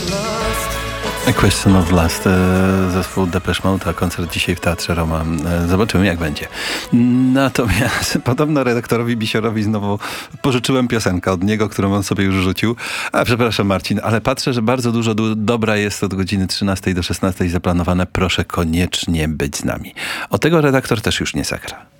A Question of Lust, zespół Depeche Mode, a koncert dzisiaj w Teatrze Roma. Zobaczymy, jak będzie. Natomiast podobno redaktorowi Bisiorowi znowu pożyczyłem piosenkę od niego, którą on sobie już rzucił. A przepraszam, Marcin, ale patrzę, że bardzo dużo dobra jest od godziny 13 do 16 zaplanowane. Proszę koniecznie być z nami. O tego redaktor też już nie zagra.